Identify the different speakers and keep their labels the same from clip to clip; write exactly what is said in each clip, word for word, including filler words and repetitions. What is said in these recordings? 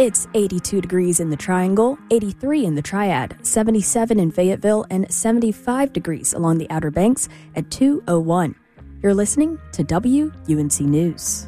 Speaker 1: It's eighty-two degrees in the Triangle, eighty-three in the Triad, seventy-seven in Fayetteville, and seventy-five degrees along the Outer Banks at two oh one. You're listening to W U N C News.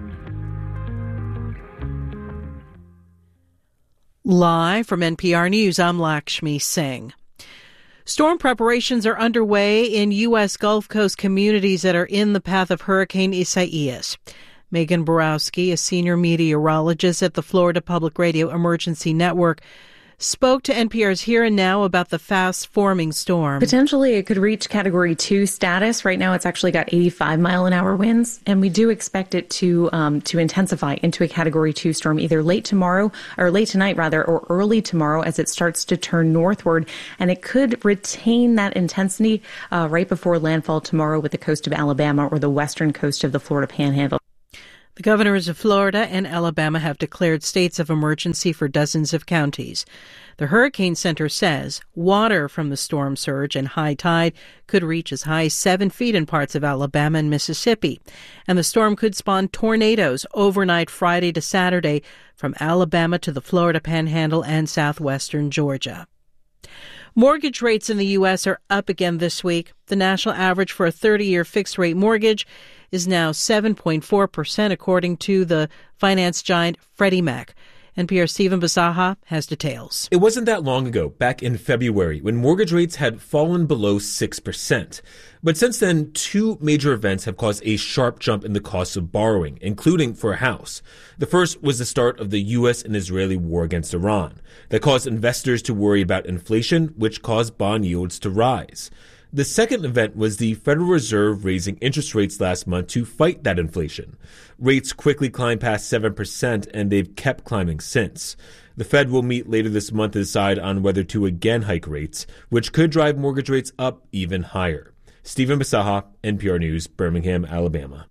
Speaker 2: Live from N P R News, I'm Lakshmi Singh. Storm preparations are underway in U S Gulf Coast communities that are in the path of Hurricane Isaias. Megan Borowski, a senior meteorologist at the Florida Public Radio Emergency Network, spoke to N P R's Here and Now about the fast-forming storm.
Speaker 3: Potentially, it could reach Category two status. Right now, it's actually got eighty-five mile an hour winds, and we do expect it to um, to intensify into a Category two storm either late tomorrow, or late tonight, rather, or early tomorrow as it starts to turn northward. And it could retain that intensity uh, right before landfall tomorrow with the coast of Alabama or the western coast of the Florida Panhandle.
Speaker 2: The governors of Florida and Alabama have declared states of emergency for dozens of counties. The Hurricane Center says water from the storm surge and high tide could reach as high as seven feet in parts of Alabama and Mississippi. And the storm could spawn tornadoes overnight Friday to Saturday from Alabama to the Florida Panhandle and southwestern Georgia. Mortgage rates in the U S are up again this week. The national average for a thirty-year fixed-rate mortgage is now seven point four percent, according to the finance giant Freddie Mac. N P R's Stephen Basaha has details.
Speaker 4: It wasn't that long ago, back in February, when mortgage rates had fallen below six percent. But since then, two major events have caused a sharp jump in the cost of borrowing, including for a house. The first was the start of the U S and Israeli war against Iran. That caused investors to worry about inflation, which caused bond yields to rise. The second event was the Federal Reserve raising interest rates last month to fight that inflation. Rates quickly climbed past seven percent, and they've kept climbing since. The Fed will meet later this month to decide on whether to again hike rates, which could drive mortgage rates up even higher. Stephen Basaha, N P R News, Birmingham, Alabama.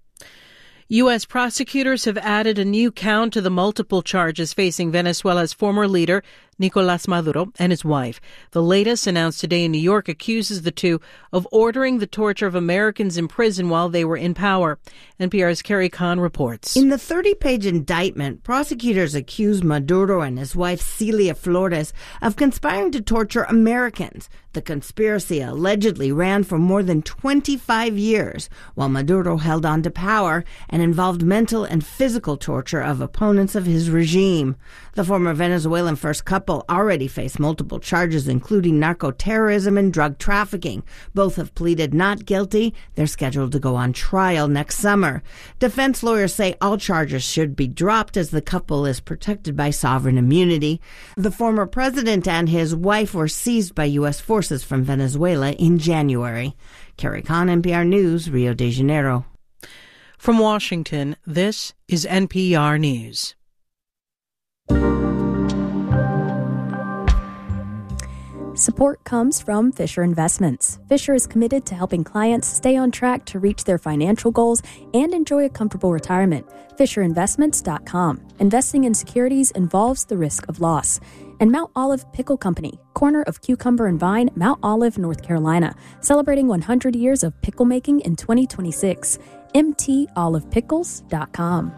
Speaker 2: U S prosecutors have added a new count to the multiple charges facing Venezuela's former leader, Nicolás Maduro, and his wife. The latest, announced today in New York, accuses the two of ordering the torture of Americans in prison while they were in power. N P R's Carrie Kahn reports.
Speaker 5: In the thirty-page indictment, prosecutors accuse Maduro and his wife Celia Flores of conspiring to torture Americans. The conspiracy allegedly ran for more than twenty-five years, while Maduro held on to power, and involved mental and physical torture of opponents of his regime. The former Venezuelan first couple already face multiple charges, including narco-terrorism and drug trafficking. Both have pleaded not guilty. They're scheduled to go on trial next summer. Defense lawyers say all charges should be dropped as the couple is protected by sovereign immunity. The former president and his wife were seized by U S forces from Venezuela in January. Carrie Kahn, N P R News, Rio de Janeiro.
Speaker 2: From Washington, this is N P R News.
Speaker 1: Support comes from Fisher Investments. Fisher is committed to helping clients stay on track to reach their financial goals and enjoy a comfortable retirement. Fisher Investments dot com. Investing in securities involves the risk of loss. And Mount Olive Pickle Company, corner of Cucumber and Vine, Mount Olive, North Carolina, celebrating one hundred years of pickle making in twenty twenty-six. M T olive pickles dot com.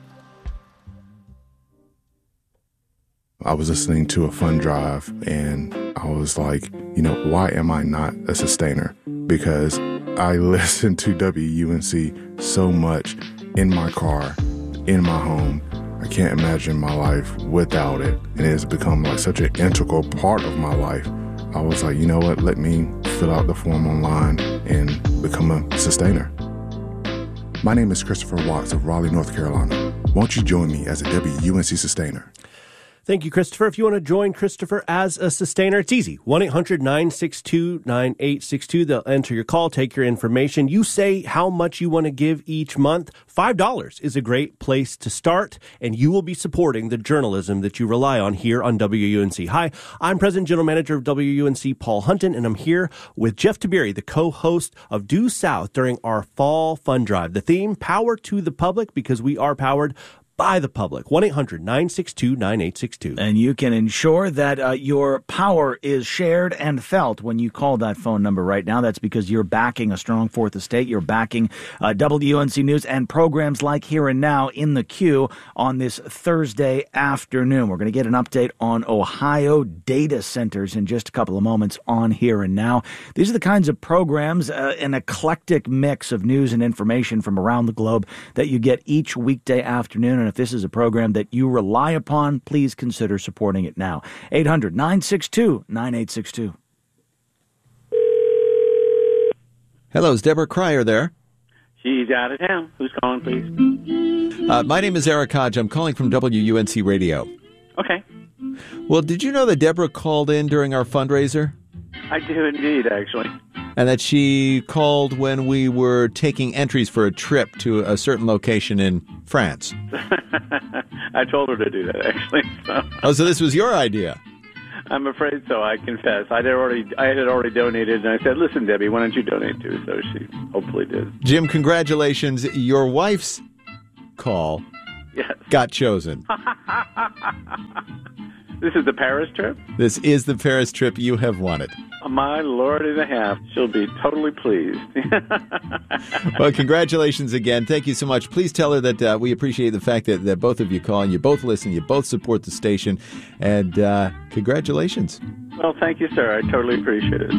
Speaker 6: I was listening to a fund drive and I was like, you know, why am I not a sustainer? Because I listen to W U N C so much in my car, in my home. I can't imagine my life without it. And it has become like such an integral part of my life. I was like, you know what, let me fill out the form online and become a sustainer. My name is Christopher Watts of Raleigh, North Carolina. Won't you join me as a W U N C sustainer?
Speaker 7: Thank you, Christopher. If you want to join Christopher as a sustainer, it's easy. one eight hundred nine six two nine eight six two. They'll enter your call, take your information. You say how much you want to give each month. five dollars is a great place to start, and you will be supporting the journalism that you rely on here on W U N C. Hi, I'm President General Manager of W U N C, Paul Hunton, and I'm here with Jeff Tiberi, the co-host of Due South during our Fall Fund Drive. The theme, Power to the Public, because we are powered by the public. one eight hundred nine six two nine eight six two.
Speaker 8: And you can ensure that uh, your power is shared and felt when you call that phone number right now. That's because you're backing a strong fourth estate. You're backing uh, W U N C News and programs like Here and Now in the Queue on this Thursday afternoon. We're going to get an update on Ohio data centers in just a couple of moments on Here and Now. These are the kinds of programs, uh, an eclectic mix of news and information from around the globe that you get each weekday afternoon. And if this is a program that you rely upon, please consider supporting it now. eight hundred nine six two nine eight six two.
Speaker 9: Hello, is Deborah Cryer there?
Speaker 10: She's out of town. Who's calling, please?
Speaker 9: Uh, my name is Eric Hodge. I'm calling from W U N C Radio.
Speaker 10: Okay.
Speaker 9: Well, did you know that Deborah called in during our fundraiser?
Speaker 10: I do indeed, actually.
Speaker 9: And that she called when we were taking entries for a trip to a certain location in France?
Speaker 10: I told her to do that, actually. So.
Speaker 9: Oh, so this was your idea?
Speaker 10: I'm afraid so, I confess. I had already I had already donated, and I said, listen, Debbie, why don't you donate too? So she hopefully did.
Speaker 9: Jim, congratulations. Your wife's call
Speaker 10: yes.
Speaker 9: got chosen.
Speaker 10: This is the Paris trip?
Speaker 9: This is the Paris trip. You have won it.
Speaker 10: My lord and a half. She'll be totally pleased.
Speaker 9: Well, congratulations again. Thank you so much. Please tell her that uh, we appreciate the fact that, that both of you call and you both listen, you both support the station. And uh, congratulations.
Speaker 10: Well, thank you, sir. I totally appreciate it.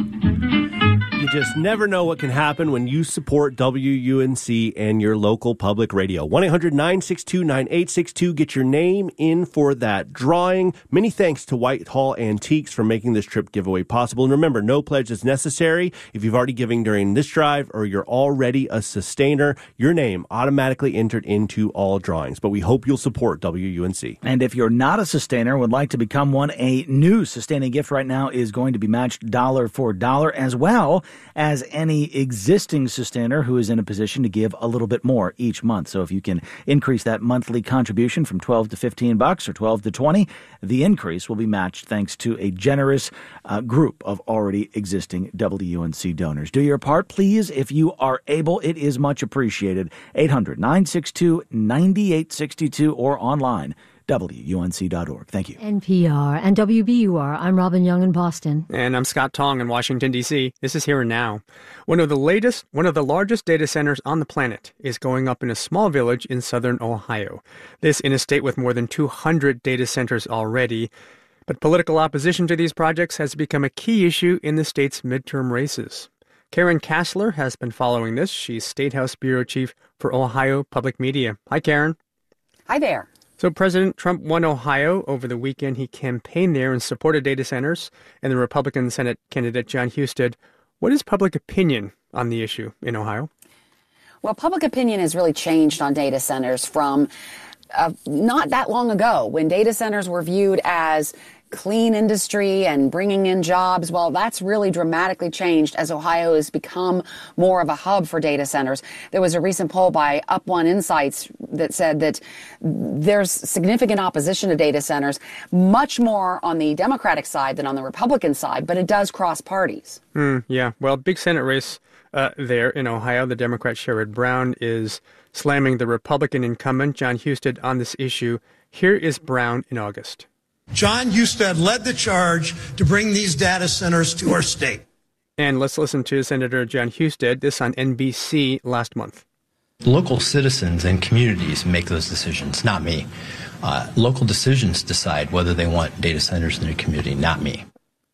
Speaker 7: You just never know what can happen when you support W U N C and your local public radio. one eight hundred nine six two nine eight six two. Get your name in for that drawing. Many thanks to Whitehall Antiques for making this trip giveaway possible. And remember, no pledge is necessary. If you've already given during this drive or you're already a sustainer, your name automatically entered into all drawings. But we hope you'll support W U N C.
Speaker 8: And if you're not a sustainer and would like to become one, a new sustaining gift right now is going to be matched dollar for dollar, as well as any existing sustainer who is in a position to give a little bit more each month. So if you can increase that monthly contribution from twelve to fifteen bucks or twelve to twenty, the increase will be matched thanks to a generous uh, group of already existing W U N C donors. Do your part, please. If you are able, it is much appreciated. eight hundred nine six two nine eight six two or online. W U N C dot org. Thank you.
Speaker 11: N P R and W B U R. I'm Robin Young in Boston.
Speaker 12: And I'm Scott Tong in Washington, D C. This is Here and Now. One of the latest, one of the largest data centers on the planet is going up in a small village in southern Ohio. This in a state with more than two hundred data centers already. But political opposition to these projects has become a key issue in the state's midterm races. Karen Kassler has been following this. She's State House Bureau Chief for Ohio Public Media. Hi, Karen.
Speaker 13: Hi there.
Speaker 12: So President Trump won Ohio. Over the weekend, he campaigned there and supported data centers and the Republican Senate candidate Jon Husted. What is public opinion on the issue in Ohio?
Speaker 13: Well, public opinion has really changed on data centers from uh, not that long ago, when data centers were viewed as clean industry and bringing in jobs. Well, that's really dramatically changed as Ohio has become more of a hub for data centers. There was a recent poll by Up One Insights that said that there's significant opposition to data centers, much more on the Democratic side than on the Republican side, but it does cross parties.
Speaker 12: Mm, yeah, well, big Senate race uh, there in Ohio. The Democrat Sherrod Brown is slamming the Republican incumbent Jon Husted on this issue. Here is Brown in August.
Speaker 14: Jon Husted led the charge to bring these data centers to our state.
Speaker 12: And let's listen to Senator Jon Husted, this on N B C last month.
Speaker 15: Local citizens and communities make those decisions, not me. Uh, local decisions decide whether they want data centers in their community, not me.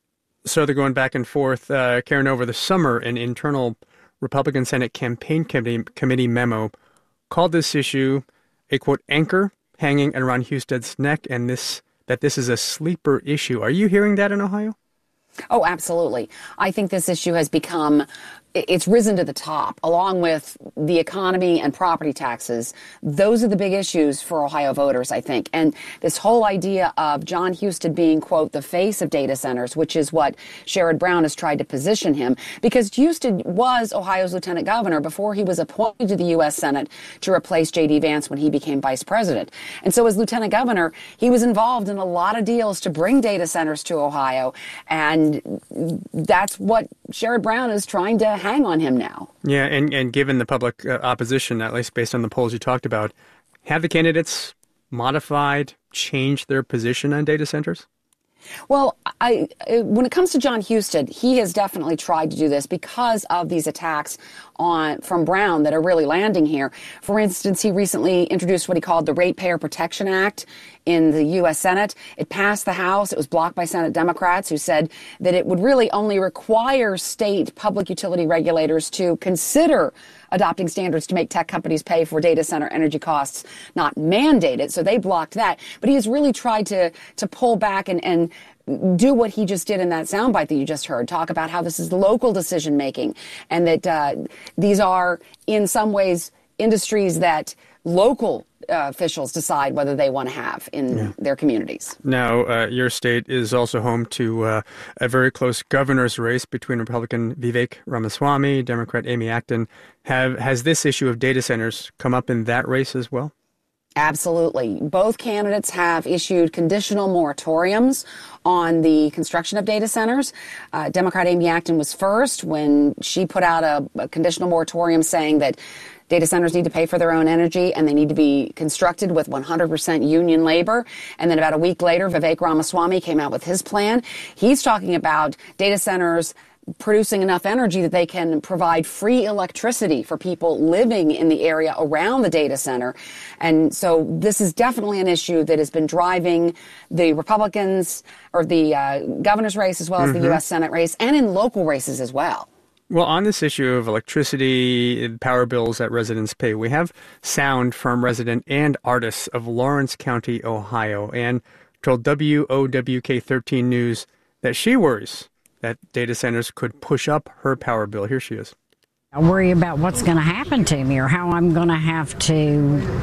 Speaker 12: So they're going back and forth. Uh, Karen, over the summer, an internal Republican Senate campaign committee, committee memo called this issue a, quote, anchor hanging around Husted's neck, and this that this is a sleeper issue. Are you hearing that in Ohio?
Speaker 13: Oh, absolutely. I think this issue has become, it's risen to the top, along with the economy and property taxes. Those are the big issues for Ohio voters, I think. And this whole idea of Jon Husted being, quote, the face of data centers, which is what Sherrod Brown has tried to position him, because Husted was Ohio's lieutenant governor before he was appointed to the U S Senate to replace J D Vance when he became vice president. And so as lieutenant governor, he was involved in a lot of deals to bring data centers to Ohio. And that's what Sherrod Brown is trying to hang on him now.
Speaker 12: Yeah, and, and given the public uh, opposition, at least based on the polls you talked about, have the candidates modified, changed their position on data centers?
Speaker 13: Well, I, when it comes to John Husted, he has definitely tried to do this because of these attacks on from Brown that are really landing here. For instance, he recently introduced what he called the Ratepayer Protection Act in the U S Senate. It passed the House. It was blocked by Senate Democrats who said that it would really only require state public utility regulators to consider adopting standards to make tech companies pay for data center energy costs, not mandate it. So they blocked that. But he has really tried to to pull back and, and do what he just did in that soundbite that you just heard, talk about how this is local decision making and that uh, these are in some ways industries that local uh, officials decide whether they want to have in yeah. their communities.
Speaker 12: Now, uh, your state is also home to uh, a very close governor's race between Republican Vivek Ramaswamy, Democrat Amy Acton. Have, has this issue of data centers come up in that race as well?
Speaker 13: Absolutely. Both candidates have issued conditional moratoriums on the construction of data centers. Uh, Democrat Amy Acton was first when she put out a, a conditional moratorium saying that data centers need to pay for their own energy and they need to be constructed with one hundred percent union labor. And then about a week later, Vivek Ramaswamy came out with his plan. He's talking about data centers producing enough energy that they can provide free electricity for people living in the area around the data center. And so this is definitely an issue that has been driving the Republicans or the uh, governor's race as well as mm-hmm. the U S Senate race and in local races as well.
Speaker 12: Well, on this issue of electricity, power bills that residents pay, we have sound from resident and artists of Lawrence County, Ohio, and told W O W K thirteen News that she worries that data centers could push up her power bill. Here she is.
Speaker 16: I worry about what's going to happen to me or how I'm going to have to,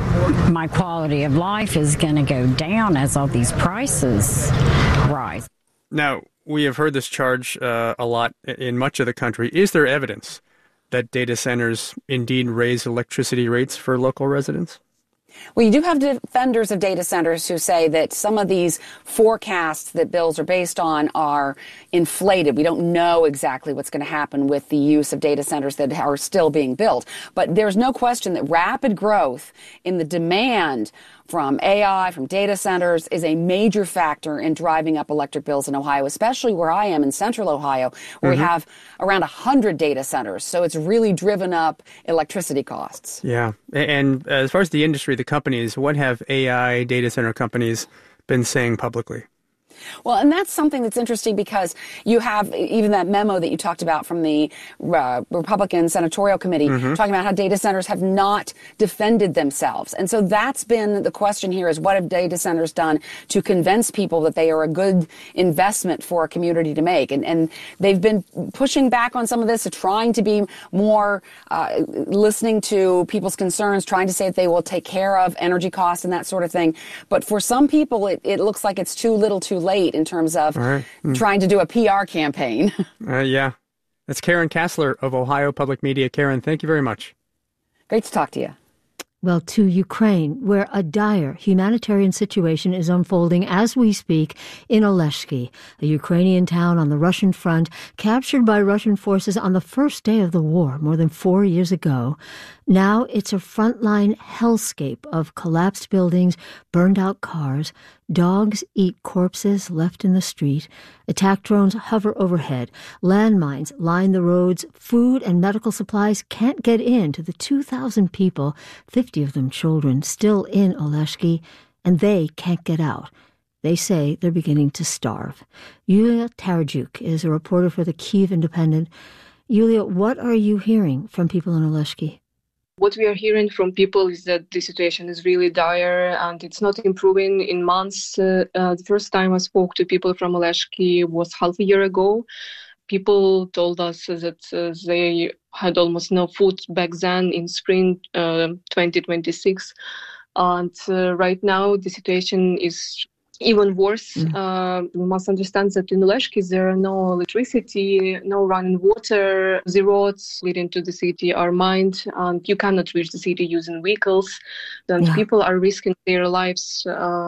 Speaker 16: my quality of life is going to go down as all these prices rise.
Speaker 12: Now, we have heard this charge uh, a lot in much of the country. Is there evidence that data centers indeed raise electricity rates for local residents?
Speaker 13: Well, you do have defenders of data centers who say that some of these forecasts that bills are based on are inflated. We don't know exactly what's going to happen with the use of data centers that are still being built. But there's no question that rapid growth in the demand from A I, from data centers, is a major factor in driving up electric bills in Ohio, especially where I am in central Ohio, where mm-hmm. we have around one hundred data centers. So it's really driven up electricity costs.
Speaker 12: Yeah. And as far as the industry, the companies, what have A I data center companies been saying publicly?
Speaker 13: Well, and that's something that's interesting because you have even that memo that you talked about from the uh, Republican Senatorial Committee mm-hmm. talking about how data centers have not defended themselves. And so that's been the question here is what have data centers done to convince people that they are a good investment for a community to make? And, and they've been pushing back on some of this, trying to be more uh, listening to people's concerns, trying to say that they will take care of energy costs and that sort of thing. But for some people, it, it looks like it's too little too late in terms of right. mm. trying to do a P R campaign.
Speaker 12: uh, yeah. That's Karen Kassler of Ohio Public Media. Karen, thank you very much.
Speaker 13: Great to talk to you.
Speaker 11: Well, to Ukraine, where a dire humanitarian situation is unfolding as we speak in Oleshki, a Ukrainian town on the Russian front, captured by Russian forces on the first day of the war more than four years ago. Now it's a frontline hellscape of collapsed buildings, burned-out cars. Dogs eat corpses left in the street. Attack drones hover overhead. Landmines line the roads. Food and medical supplies can't get in to the two thousand people, fifty of them children, still in Oleshki, and they can't get out. They say they're beginning to starve. Yulia Tarajuk is a reporter for the Kyiv Independent. Yulia, what are you hearing from people in Oleshki?
Speaker 17: What we are hearing from people is that the situation is really dire and it's not improving in months. Uh, uh, the first time I spoke to people from Oleshki was half a year ago. People told us that uh, they had almost no food back then in spring uh, twenty twenty-six. And uh, right now the situation is even worse. Mm. Uh, we must understand that in Oleshki there are no electricity, no running water. The roads leading to the city are mined, and you cannot reach the city using vehicles. Then yeah. people are risking their lives uh, uh,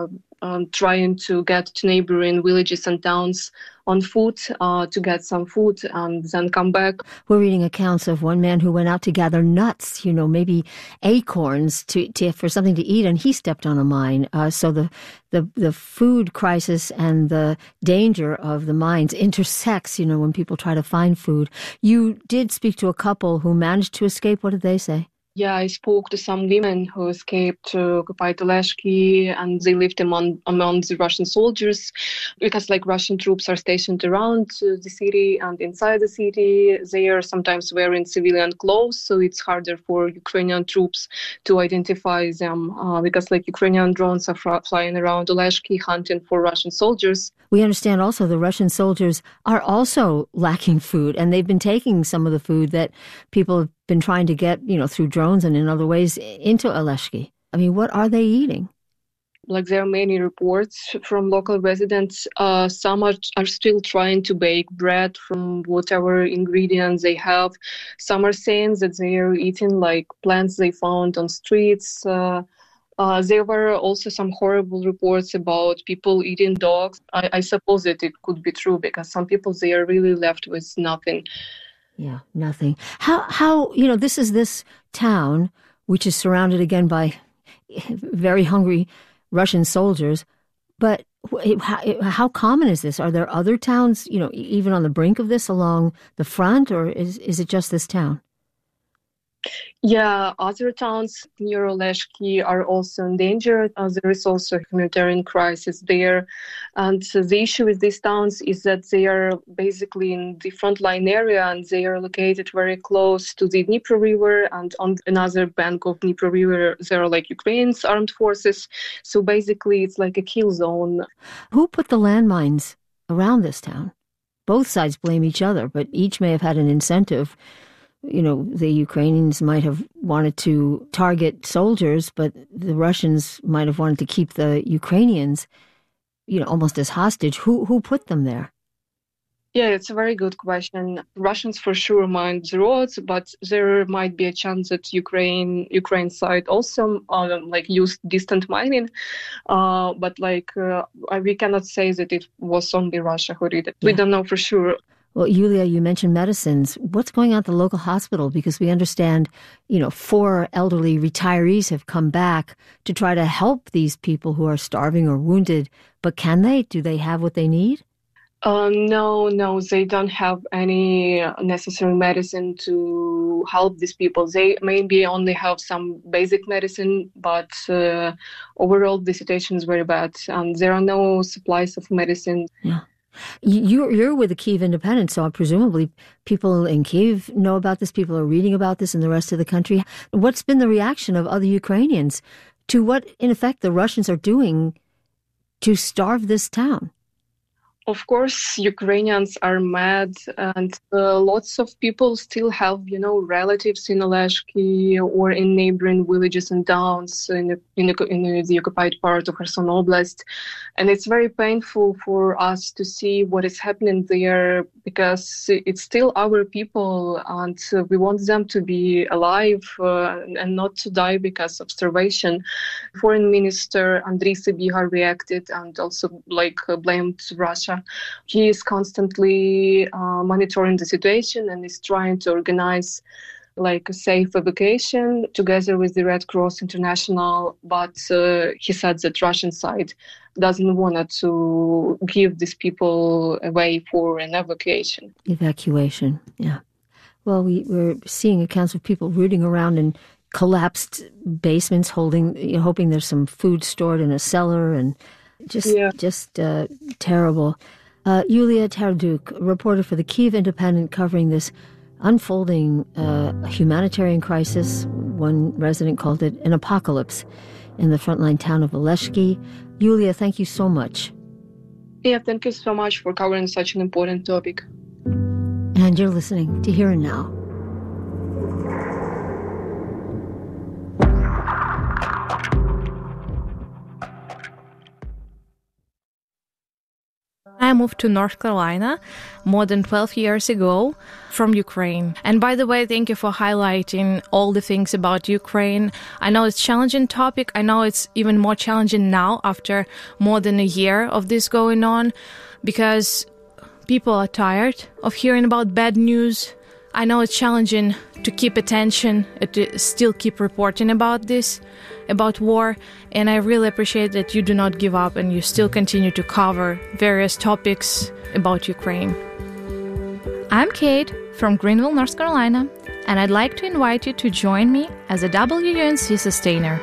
Speaker 17: um, trying to get to neighboring villages and towns on foot uh, to get some food and then come back.
Speaker 11: We're reading accounts of one man who went out to gather nuts, you know, maybe acorns to, to for something to eat, and he stepped on a mine. Uh, so the, the the food crisis and the danger of the mines intersects, you know, when people try to find food. You did speak to a couple who managed to escape. What did they say?
Speaker 17: Yeah, I spoke to some women who escaped to occupied Oleshki, and they lived among among the Russian soldiers because, like, Russian troops are stationed around the city and inside the city. They are sometimes wearing civilian clothes, so it's harder for Ukrainian troops to identify them uh, because, like, Ukrainian drones are fr- flying around Oleshki hunting for Russian soldiers.
Speaker 11: We understand also the Russian soldiers are also lacking food, and they've been taking some of the food that people have been trying to get, you know, through drones and in other ways into Oleshki. I mean, what are they eating?
Speaker 17: Like, there are many reports from local residents. Uh, some are, are still trying to bake bread from whatever ingredients they have. Some are saying that they are eating, like, plants they found on streets. Uh, uh, there were also some horrible reports about people eating dogs. I, I suppose that it could be true because some people, they are really left with nothing.
Speaker 11: Yeah, nothing. How, how, you know, this is this town, which is surrounded again by very hungry Russian soldiers, but how, how common is this? Are there other towns, you know, even on the brink of this along the front, or is, is it just this town?
Speaker 17: Yeah, other towns near Oleshki are also in danger. Uh, there is also a humanitarian crisis there. And uh, the issue with these towns is that they are basically in the frontline area, and they are located very close to the Dnipro River, and on another bank of Dnipro River, there are, like, Ukraine's armed forces. So basically, it's like a kill zone.
Speaker 11: Who put the landmines around this town? Both sides blame each other, but each may have had an incentive. You know, the Ukrainians might have wanted to target soldiers, but the Russians might have wanted to keep the Ukrainians, you know, almost as hostage. Who who put them there?
Speaker 17: Yeah, it's a very good question. Russians for sure mine the roads, but there might be a chance that Ukraine Ukraine side also uh, like used distant mining. Uh, but like uh, we cannot say that it was only Russia who did it. Yeah. We don't know for sure.
Speaker 11: Well, Yulia, you mentioned medicines. What's going on at the local hospital? Because we understand, you know, four elderly retirees have come back to try to help these people who are starving or wounded. But can they? Do they have what they need?
Speaker 17: Uh, no, no, they don't have any necessary medicine to help these people. They maybe only have some basic medicine, but uh, overall the situation is very bad. And there are no supplies of medicine.
Speaker 11: Yeah. You're, you're with the Kyiv Independent, so presumably people in Kyiv know about this, people are reading about this in the rest of the country. What's been the reaction of other Ukrainians to what, in effect, the Russians are doing to starve this town?
Speaker 17: Of course, Ukrainians are mad, and uh, lots of people still have, you know, relatives in Oleshki or in neighboring villages and towns in the, in the, in the occupied part of Kherson Oblast. And it's very painful for us to see what is happening there because it's still our people, and uh, we want them to be alive uh, and not to die because of starvation. Foreign Minister Andriy Sybiha reacted and also like uh, blamed Russia. He is constantly uh, monitoring the situation and is trying to organize like a safe evacuation together with the Red Cross International. But uh, he said that Russian side doesn't want to give these people away for an evacuation.
Speaker 11: Evacuation, yeah. Well, we, we're seeing accounts of people rooting around in collapsed basements, holding, you know, hoping there's some food stored in a cellar, and just, yeah. just uh, terrible. Uh, Yulia Tarduk, a reporter for the Kyiv Independent, covering this unfolding uh, humanitarian crisis. One resident called it an apocalypse in the frontline town of Oleshki. Yulia, thank you so much.
Speaker 17: Yeah, thank you so much for covering such an important topic.
Speaker 11: And you're listening to Here and Now.
Speaker 18: I moved to North Carolina more than twelve years ago from Ukraine. And by the way, thank you for highlighting all the things about Ukraine. I know it's a challenging topic. I know it's even more challenging now after more than a year of this going on, because people are tired of hearing about bad news. I know it's challenging to keep attention, to still keep reporting about this, about war, and I really appreciate that you do not give up and you still continue to cover various topics about Ukraine. I'm Kate from Greenville, North Carolina, and I'd like to invite you to join me as a W U N C sustainer.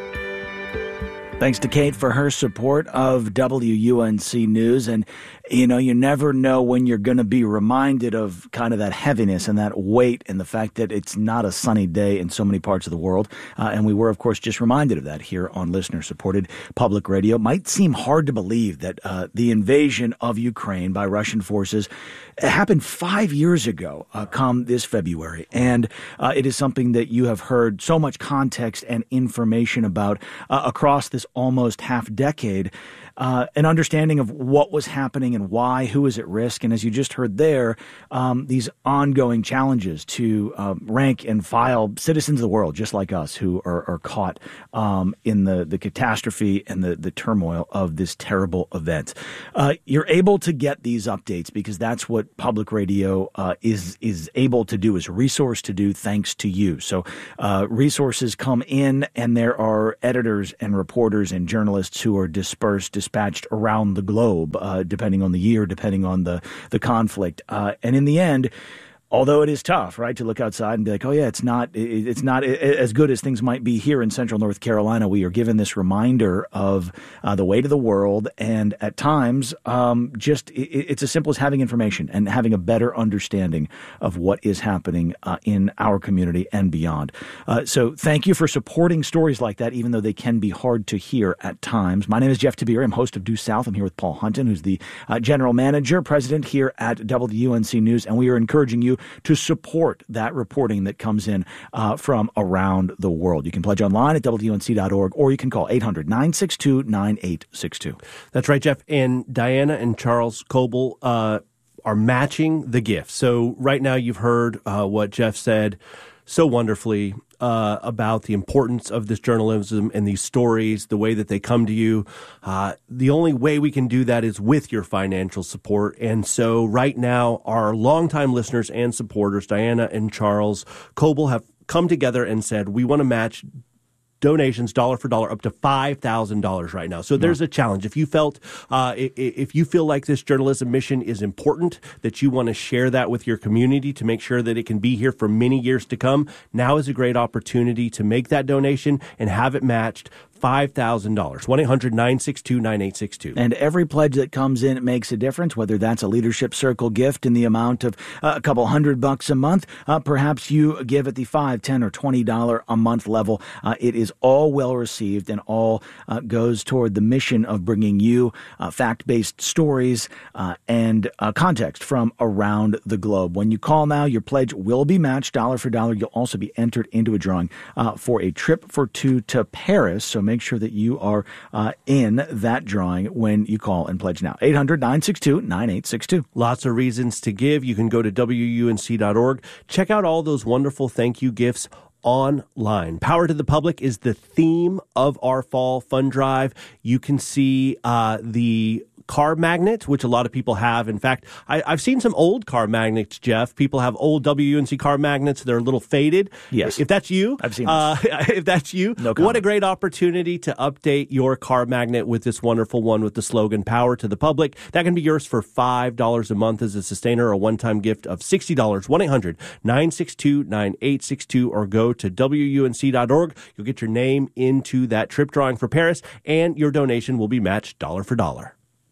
Speaker 8: Thanks to Kate for her support of W U N C News. And, you know, you never know when you're going to be reminded of kind of that heaviness and that weight and the fact that it's not a sunny day in so many parts of the world. Uh, and we were, of course, just reminded of that here on listener-supported public radio. It might seem hard to believe that uh, the invasion of Ukraine by Russian forces happened five years ago, uh, come this February. And uh, it is something that you have heard so much context and information about uh, across this almost half decade. Uh, an understanding of what was happening and why, who was at risk. And as you just heard there, um, these ongoing challenges to uh, rank and file citizens of the world, just like us, who are, are caught um, in the, the catastrophe and the, the turmoil of this terrible event. Uh, you're able to get these updates because that's what public radio uh, is, is able to do, is a resource to do thanks to you. So uh, resources come in, and there are editors and reporters and journalists who are dispersed, dispatched around the globe, uh, depending on the year, depending on the, the conflict. Uh, and in the end, although it is tough, right, to look outside and be like, oh, yeah, it's not it's not as good as things might be here in central North Carolina. We are given this reminder of uh, the weight of the world. And at times, um, just it's as simple as having information and having a better understanding of what is happening uh, in our community and beyond. Uh, so thank you for supporting stories like that, even though they can be hard to hear at times. My name is Jeff Tiberi. I'm host of Due South. I'm here with Paul Hunton, who's the uh, general manager, president here at W U N C News. And we are encouraging you to support that reporting that comes in uh, from around the world. You can pledge online at W N C dot org, or you can call eight hundred, nine six two, nine eight six two.
Speaker 7: That's right, Jeff. And Diana and Charles Coble uh, are matching the gift. So right now you've heard uh, what Jeff said so wonderfully uh, about the importance of this journalism and these stories, the way that they come to you. Uh, the only way we can do that is with your financial support. And so right now, our longtime listeners and supporters, Diana and Charles Coble, have come together and said, we want to match donations dollar for dollar up to five thousand dollars right now. So there's a challenge. If you felt, uh, if you feel like this journalism mission is important, that you want to share that with your community to make sure that it can be here for many years to come, now is a great opportunity to make that donation and have it matched five thousand dollars. one eight hundred, nine six two, nine eight six two.
Speaker 8: And every pledge that comes in makes a difference, whether that's a Leadership Circle gift in the amount of uh, a couple hundred bucks a month. Uh, perhaps you give at the five, ten, or twenty dollars a month level. Uh, it is all well received and all uh, goes toward the mission of bringing you uh, fact-based stories uh, and uh, context from around the globe. When you call now, your pledge will be matched dollar for dollar. You'll also be entered into a drawing uh, for a trip for two to Paris. So make sure that you are uh, in that drawing when you call and pledge now. eight hundred, nine six two, nine eight six two.
Speaker 7: Lots of reasons to give. You can go to W U N C dot org. Check out all those wonderful thank you gifts online. Power to the Public is the theme of our fall fund drive. You can see uh, the car magnet, which a lot of people have. In fact, I, I've seen some old car magnets, Jeff. People have old W U N C car magnets. They're a little faded.
Speaker 8: Yes.
Speaker 7: If that's you,
Speaker 8: I've seen
Speaker 7: uh, if that's you,
Speaker 8: no
Speaker 7: what a great opportunity to update your car magnet with this wonderful one with the slogan, Power to the Public. That can be yours for five dollars a month as a sustainer, a one-time gift of sixty dollars. one eight hundred, nine six two, nine eight six two, or go to W U N C dot org. You'll get your name into that trip drawing for Paris, and your donation will be matched dollar for dollar.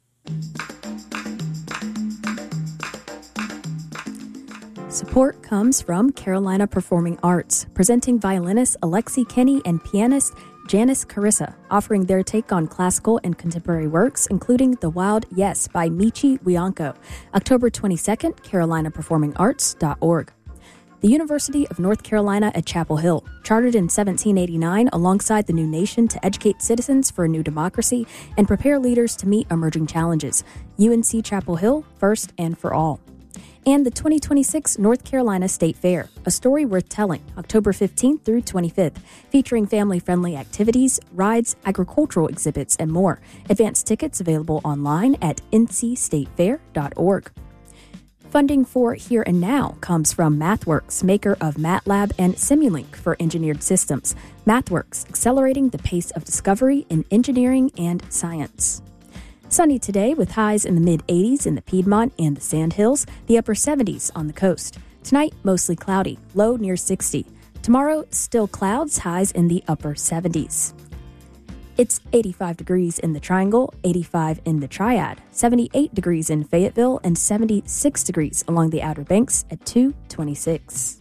Speaker 1: Support comes from Carolina Performing Arts, presenting violinist Alexi Kenny and pianist Janice Carissa, offering their take on classical and contemporary works, including The Wild Yes by Michi Wianco. October twenty-second, carolina performing arts dot org. The University of North Carolina at Chapel Hill, chartered in seventeen eighty-nine alongside the new nation to educate citizens for a new democracy and prepare leaders to meet emerging challenges. U N C Chapel Hill, first and for all. And the twenty twenty-six North Carolina State Fair, a story worth telling, October fifteenth through twenty-fifth, featuring family-friendly activities, rides, agricultural exhibits, and more. Advanced tickets available online at n c state fair dot org. Funding for Here and Now comes from MathWorks, maker of MATLAB and Simulink for engineered systems. MathWorks, accelerating the pace of discovery in engineering and science. Sunny today with highs in the mid-eighties in the Piedmont and the Sandhills, the upper seventies on the coast. Tonight, mostly cloudy, low near sixty. Tomorrow, still clouds, highs in the upper seventies. It's eighty-five degrees in the Triangle, eighty-five in the Triad, seventy-eight degrees in Fayetteville, and seventy-six degrees along the Outer Banks at two twenty-six.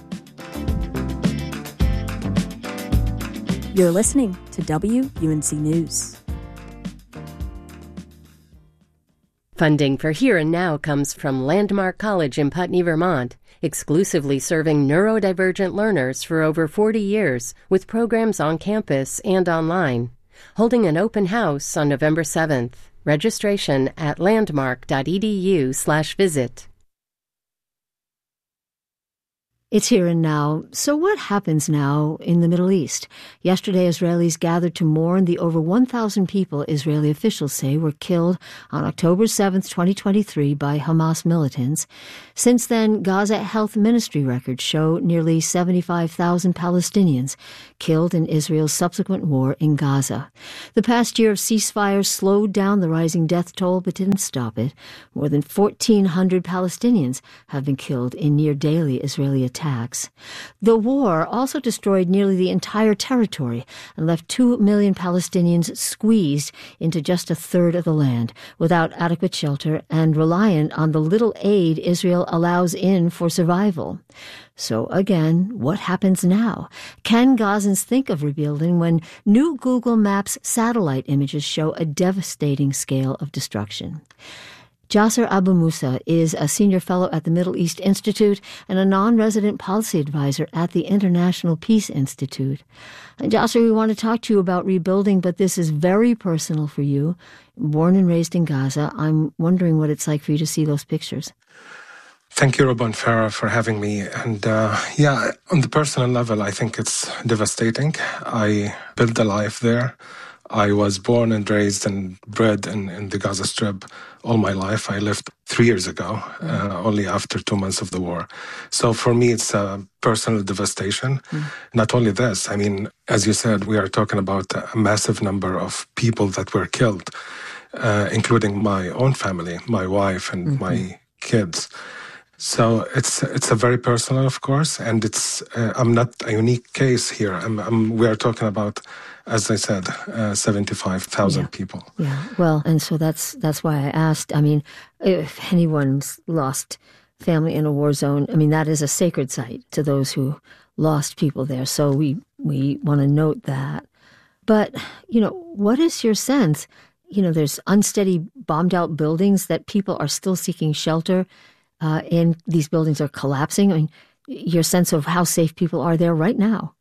Speaker 1: You're listening to W U N C News.
Speaker 19: Funding for Here and Now comes from Landmark College in Putney, Vermont, exclusively serving neurodivergent learners for over forty years with programs on campus and online. Holding an open house on November seventh. Registration at landmark.edu slash visit.
Speaker 11: It's Here and Now. So what happens now in the Middle East? Yesterday, Israelis gathered to mourn the over one thousand people Israeli officials say were killed on October seventh, twenty twenty-three by Hamas militants. Since then, Gaza Health Ministry records show nearly seventy-five thousand Palestinians killed in Israel's subsequent war in Gaza. The past year of ceasefire slowed down the rising death toll but didn't stop it. More than fourteen hundred Palestinians have been killed in near-daily Israeli attacks. Attacks. The war also destroyed nearly the entire territory and left two million Palestinians squeezed into just a third of the land, without adequate shelter and reliant on the little aid Israel allows in for survival. So again, what happens now? Can Gazans think of rebuilding when new Google Maps satellite images show a devastating scale of destruction? Jasser Abu Musa is a senior fellow at the Middle East Institute and a non-resident policy advisor at the International Peace Institute. And Jasser, we want to talk to you about rebuilding, but this is very personal for you. Born and raised in Gaza, I'm wondering what it's like for you to see those pictures.
Speaker 20: Thank you, Robin Farah, for having me. And uh, yeah, on the personal level, I think it's devastating. I built a life there. I was born and raised and bred in, in the Gaza Strip all my life. I left three years ago, uh, only after two months of the war. So for me, it's a personal devastation. Mm. Not only this, I mean, as you said, we are talking about a massive number of people that were killed, uh, including my own family, my wife and mm-hmm. my kids. So it's it's a very personal, of course, and it's uh, I'm not a unique case here. I'm, I'm, we are talking about, as I said, uh, seventy-five thousand
Speaker 11: yeah.
Speaker 20: people.
Speaker 11: Yeah, well, and so that's that's why I asked. I mean, if anyone's lost family in a war zone, I mean, that is a sacred site to those who lost people there. So we, we want to note that. But, you know, what is your sense? You know, there's unsteady bombed out buildings that people are still seeking shelter Uh, and these buildings are collapsing. I mean, your sense of how safe people are there right now?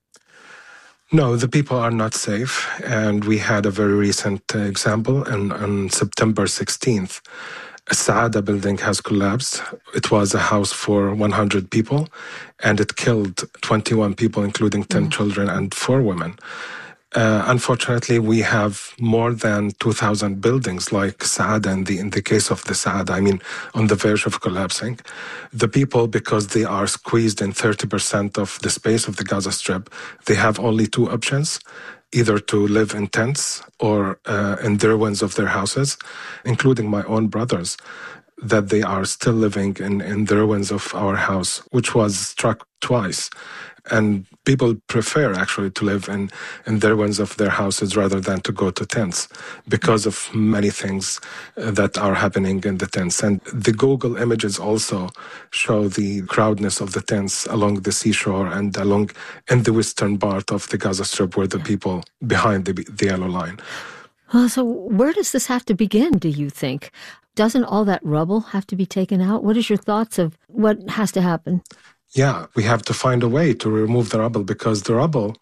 Speaker 20: No, the people are not safe. And we had a very recent uh, example. And on September sixteenth, a Saada building has collapsed. It was a house for one hundred people, and it killed twenty-one people, including ten mm. children and four women. Uh, unfortunately, we have more than two thousand buildings like Saada in the, in the case of the Saada, I mean, on the verge of collapsing. The people, because they are squeezed in thirty percent of the space of the Gaza Strip, they have only two options, either to live in tents or uh, in the ruins of their houses, including my own brothers, that they are still living in, in the ruins of our house, which was struck twice. And people prefer actually to live in, in the ruins of their houses rather than to go to tents because of many things that are happening in the tents. And the Google images also show the crowdedness of the tents along the seashore and along in the western part of the Gaza Strip where the people behind the, the yellow line.
Speaker 11: Well, so where does this have to begin, do you think? Doesn't all that rubble have to be taken out? What is your thoughts of what has to happen?
Speaker 20: yeah, we have to find a way to remove the rubble because the rubble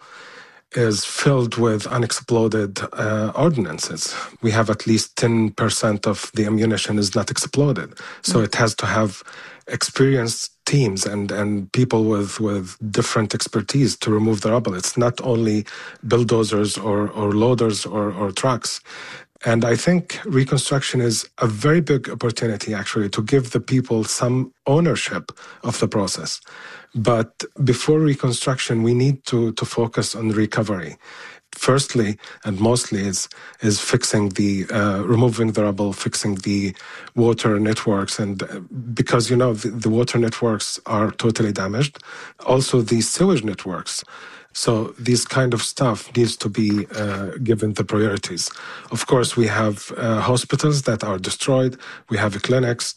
Speaker 20: is filled with unexploded uh, ordnances. We have at least ten percent of the ammunition is not exploded. So mm-hmm. it has to have experienced teams and, and people with, with different expertise to remove the rubble. It's not only bulldozers or, or loaders or, or trucks. And I think reconstruction is a very big opportunity, actually, to give the people some ownership of the process. But before reconstruction, we need to, to focus on recovery. Firstly, and mostly, is is fixing the, uh, removing the rubble, fixing the water networks. And because, you know, the, the water networks are totally damaged. Also, the sewage networks. So this kind of stuff needs to be uh, given the priorities. Of course, we have uh, hospitals that are destroyed. We have clinics.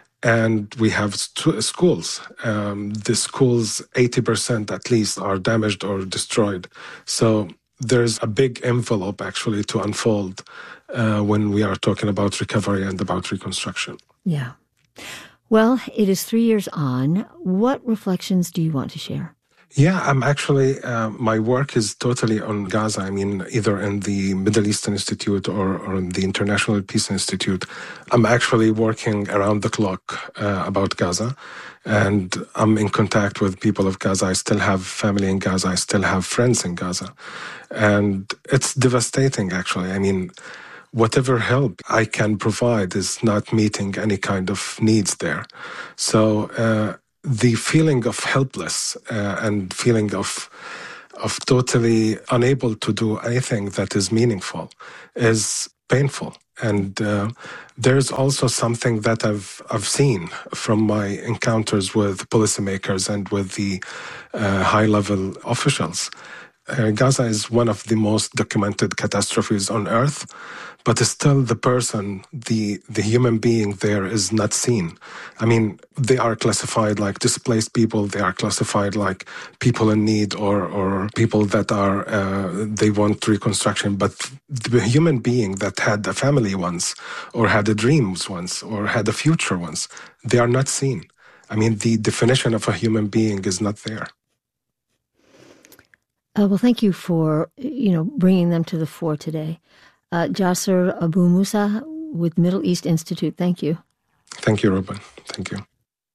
Speaker 20: And we have st- schools. Um, the schools, eighty percent at least, are damaged or destroyed. So there's a big envelope, actually, to unfold uh, when we are talking about recovery and about reconstruction.
Speaker 11: Yeah. Well, it is three years on. What reflections do you want to share?
Speaker 20: Yeah, I'm actually, uh, my work is totally on Gaza. I mean, either in the Middle Eastern Institute or, or in the International Peace Institute. I'm actually working around the clock uh, about Gaza. And I'm in contact with people of Gaza. I still have family in Gaza. I still have friends in Gaza. And it's devastating, actually. I mean, whatever help I can provide is not meeting any kind of needs there. So, uh, the feeling of helpless uh, and feeling of of totally unable to do anything that is meaningful is painful. And uh, there's also something that I've I've seen from my encounters with policymakers and with the uh, high-level officials. Uh, Gaza is one of the most documented catastrophes on Earth, but still the person, the the human being there is not seen. I mean, they are classified like displaced people, they are classified like people in need or, or people that are, uh, they want reconstruction, but the human being that had a family once, or had a dreams once, or had a future once, they are not seen. I mean, the definition of a human being is not there.
Speaker 11: Uh, well, thank you for, you know, bringing them to the fore today. Uh, Jasser Abu Musa with Middle East Institute, thank you.
Speaker 20: Thank you, Ruben. Thank you.